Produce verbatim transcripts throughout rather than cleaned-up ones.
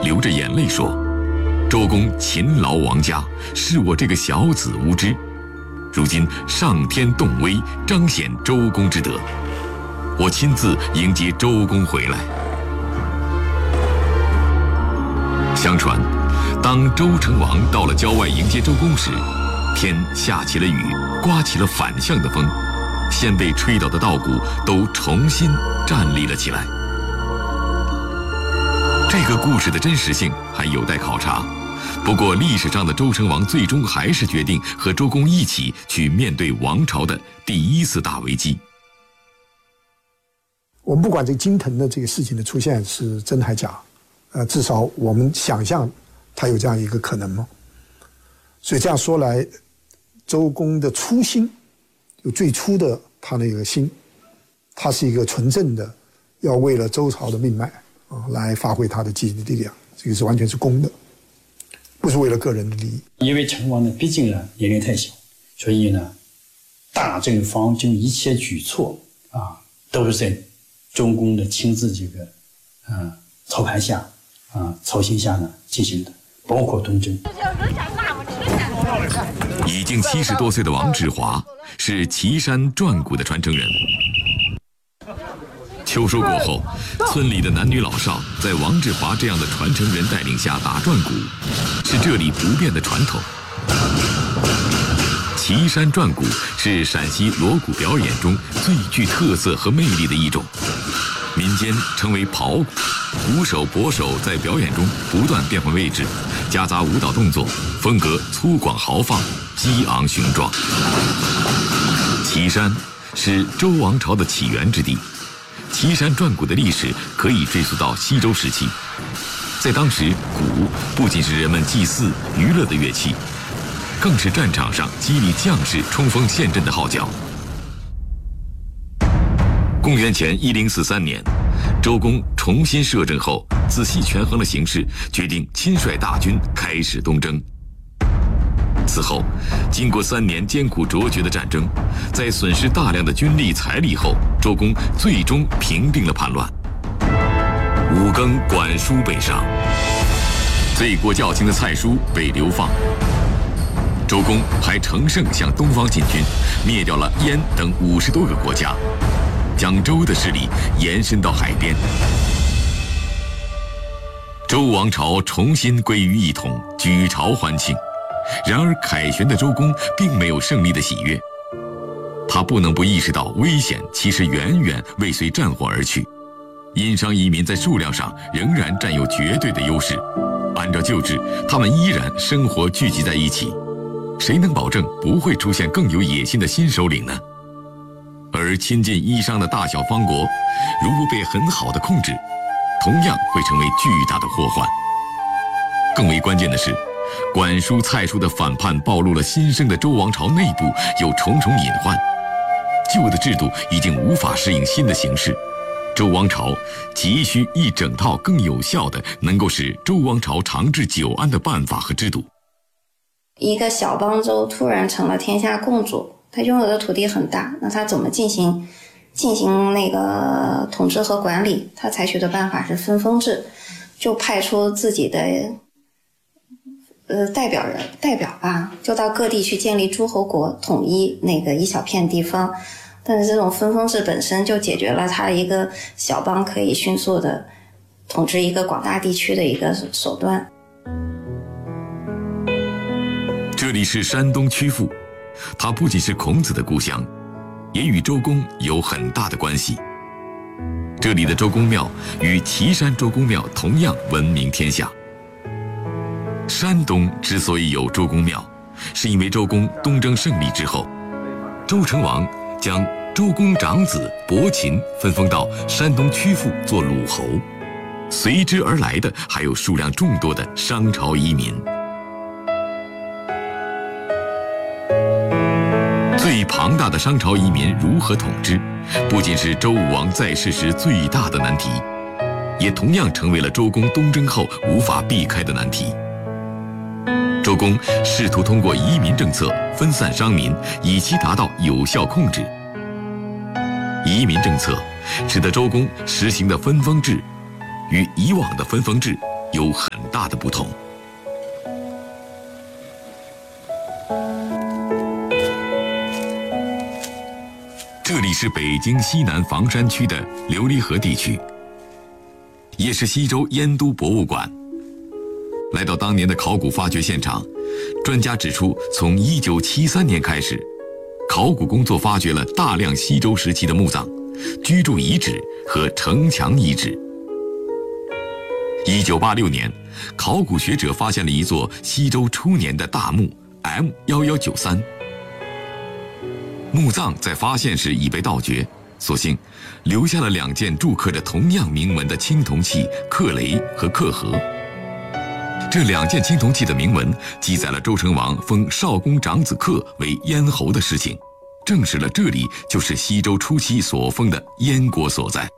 流着眼泪说：“周公勤劳王家，是我这个小子无知。如今上天动威，彰显周公之德，我亲自迎接周公回来。”相传，当周成王到了郊外迎接周公时，天下起了雨，刮起了反向的风，先被吹倒的稻谷都重新站立了起来。这个故事的真实性还有待考察，不过历史上的周成王最终还是决定和周公一起去面对王朝的第一次大危机。 我们不管这个金藤的这个事情的出现是真还假，呃，至少我们想象它有这样一个可能吗？所以这样说来，周公的初心，就最初的他那个心，他是一个纯正的，要为了周朝的命脉啊来发挥他的积极力量，这个是完全是公的，不是为了个人的利益。 因为成王呢，毕竟呢年龄太小，所以呢，大政方针一切举措啊，都是在周公的亲自这个啊操盘下啊操心下呢进行的，包括东征。 已经七十多岁的王志华是岐山转谷的传承人。秋收过后，村里的男女老少在王志华这样的传承人带领下打转谷，是这里不变的传统。岐山转谷是陕西锣鼓表演中最具特色和魅力的一种，民间称为刨鼓，鼓手、拨手在表演中不断变换位置，夹杂舞蹈动作，风格粗犷豪放，激昂雄壮。岐山是周王朝的起源之地，岐山转鼓的历史可以追溯到西周时期。在当时，鼓不仅是人们祭祀娱乐的乐器，更是战场上激励将士冲锋陷阵的号角。公元前一零四三年，周公重新摄政后，仔细权衡了形势，决定亲率大军开始东征。此后，经过三年艰苦卓绝的战争，在损失大量的军力财力后，周公最终平定了叛乱。五更管叔北上，罪过较轻的蔡叔被流放。周公还乘胜向东方进军，灭掉了燕等五十多个国家，将周的势力延伸到海边。周王朝重新归于一统，举朝欢庆。然而凯旋的周公并没有胜利的喜悦，他不能不意识到危险其实远远未随战火而去。殷商移民在数量上仍然占有绝对的优势，按照旧制，他们依然生活聚集在一起，谁能保证不会出现更有野心的新首领呢？而亲近殷商的大小方国，如不被很好的控制，同样会成为巨大的祸患。更为关键的是，管叔、蔡叔的反叛暴露了新生的周王朝内部有重重隐患，旧的制度已经无法适应新的形势，周王朝急需一整套更有效的能够使周王朝长治久安的办法和制度。 一个小邦州突然成了天下共主，他拥有的土地很大，那他怎么进行进行那个统治和管理？他采取的办法是分封制，就派出自己的呃代表人代表吧，就到各地去建立诸侯国，统一那个一小片地方。但是这种分封制本身就解决了他一个小邦可以迅速的统治一个广大地区的一个手段。 这里是山东曲阜，它不仅是孔子的故乡，也与周公有很大的关系。这里的周公庙与岐山周公庙同样闻名天下。山东之所以有周公庙，是因为周公东征胜利之后，周成王将周公长子伯禽分封到山东曲阜做鲁侯，随之而来的还有数量众多的商朝移民。最庞大的商朝移民如何统治，不仅是周武王在世时最大的难题，也同样成为了周公东征后无法避开的难题。周公试图通过移民政策分散商民，以期达到有效控制。移民政策使得周公实行的分封制与以往的分封制有很大的不同。这里是北京西南房山区的琉璃河地区，也是西周燕都博物馆。来到当年的考古发掘现场，专家指出，从一九七三年开始，考古工作发掘了大量西周时期的墓葬、居住遗址和城墙遗址。一九八六年，考古学者发现了一座西周初年的大墓 M 一一九三。墓葬在发现时已被盗掘，所幸留下了两件铸刻着同样铭文的青铜器刻雷和刻盒。这两件青铜器的铭文记载了周成王封少公长子克为燕侯的事情，证实了这里就是西周初期所封的燕国所在。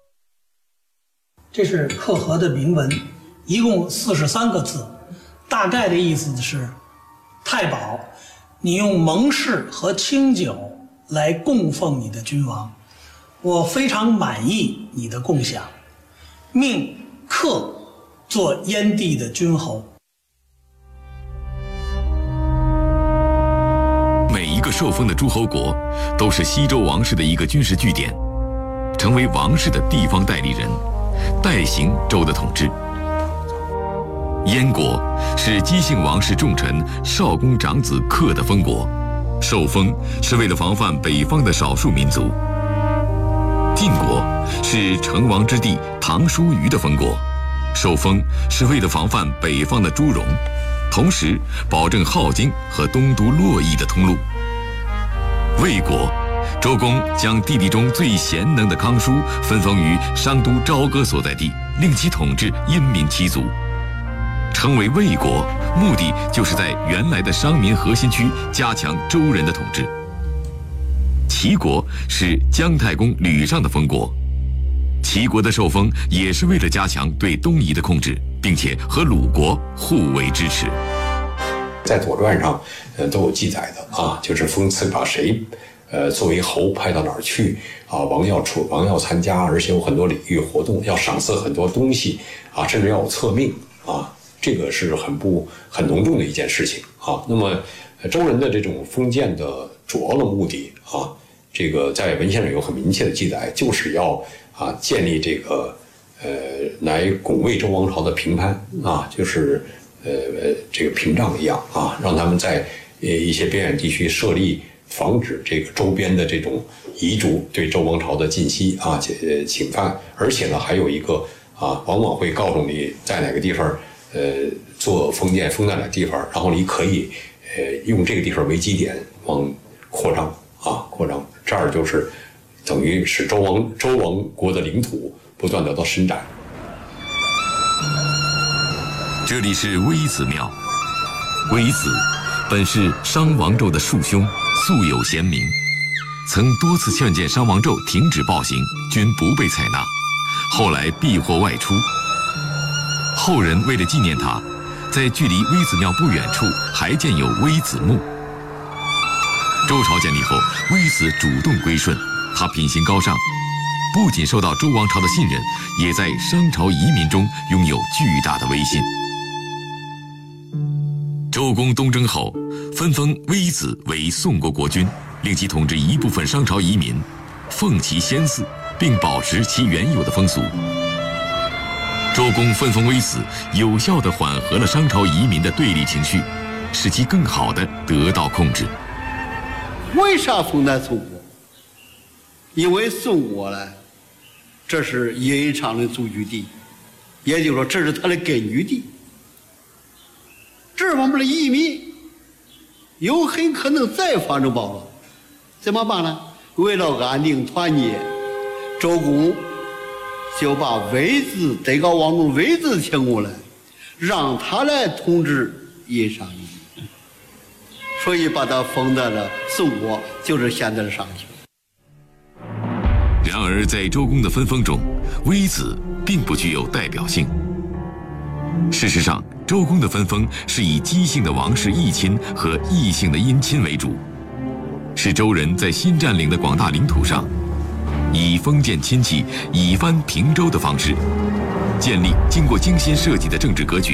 这是刻盒的铭文，一共四十三个字，大概的意思是：太保，你用盟誓和清酒来供奉你的君王，我非常满意你的供享，命克做燕地的君侯。 每一个受封的诸侯国都是西周王室的一个军事据点，成为王室的地方代理人，代行周的统治。燕国是姬姓王室重臣少公长子克的封国，受封是为了防范北方的少数民族。晋国是成王之弟唐叔虞的封国，受封是为了防范北方的朱戎，同时保证镐京和东都洛邑的通路。魏国，周公将弟弟中最贤能的康叔分封于商都朝歌所在地，令其统治殷民七族。称为魏国，目的就是在原来的商民核心区加强周人的统治。齐国是姜太公吕尚的封国，齐国的受封也是为了加强对东夷的控制，并且和鲁国互为支持。 在《左传》上，呃，都有记载的啊，就是封赐把谁，呃，作为侯派到哪儿去啊，王要出，王要参加，而且有很多礼遇活动，要赏赐很多东西啊，甚至要有册命啊。这个是很不很隆重的一件事情啊。那么周人的这种封建的主要的目的啊，这个在文献上有很明确的记载，就是要啊建立这个呃来拱卫周王朝的平藩啊，就是呃这个屏障一样啊，让他们在呃一些边远地区设立，防止这个周边的这种夷族对周王朝的进袭啊侵犯，而且呢还有一个啊，往往会告诉你在哪个地方。呃，做封建封在哪地方，然后你可以，呃，用这个地方为基点往扩张啊，扩张，这儿就是等于使周王周王国的领土不断得到伸展。 这里是微子庙，微子本是商王纣的庶兄，素有贤名，曾多次劝谏商王纣停止暴行，均不被采纳，后来避祸外出。后人为了纪念他，在距离微子庙不远处还建有微子墓。周朝建立后，微子主动归顺，他品行高尚，不仅受到周王朝的信任，也在商朝移民中拥有巨大的威信。周公东征后，分封微子为宋国国君，令其统治一部分商朝移民，奉其先祀，并保持其原有的风俗。周公分封微子，有效地缓和了商朝移民的对立情绪，使其更好地得到控制。 为啥封在宋国？因为宋国呢，这是殷商的聚居地，也就是说这是他的根据地。这方面的移民有很可能再发生暴乱，怎么办呢？为了安定团结，周公就把微子德高望重微子请过来，让他来统治殷商夷民，所以把他封在了宋国，就是现在的商丘。 然而，在周公的分封中，微子并不具有代表性。事实上，周公的分封是以姬姓的王室异亲和异姓的姻亲为主，是周人在新占领的广大领土上，以封建亲戚以藩平周的方式， 建立经过精心设计的政治格局。